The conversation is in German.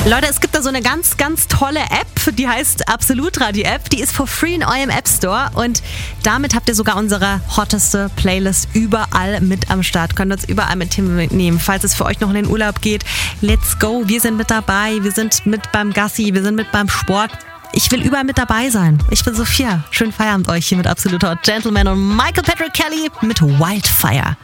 Leute, es gibt da so eine ganz, ganz tolle App, die heißt Absolut Radio App. Die ist for free in eurem App Store und damit habt ihr sogar unsere hotteste Playlist überall mit am Start. Könnt uns überall mitnehmen. Falls es für euch noch in den Urlaub geht, let's go. Wir sind mit dabei, wir sind mit beim Gassi, wir sind mit beim Sport. Ich will überall mit dabei sein. Ich bin Sophia. Schönen Feierabend euch hier mit Absolut Hot Gentleman und Michael Patrick Kelly mit Wildfire.